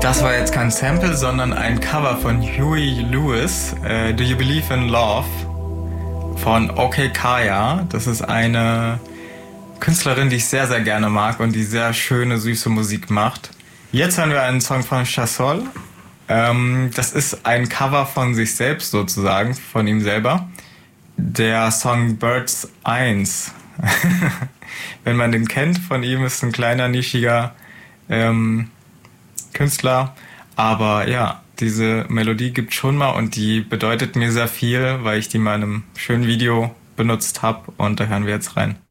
Das war jetzt kein Sample, sondern ein Cover von Huey Lewis, Do You Believe in Love von OK Kaya. Das ist eine Künstlerin, die ich sehr, sehr gerne mag und die sehr schöne, süße Musik macht. Jetzt hören wir einen Song von Chasol. Das ist ein Cover von sich selbst sozusagen, von ihm selber. Der Song Birds 1. Wenn man den kennt, von ihm ist ein kleiner, nischiger Künstler. Aber ja, diese Melodie gibt schon mal und die bedeutet mir sehr viel, weil ich die mal in einem schönen Video benutzt habe. Und da hören wir jetzt rein.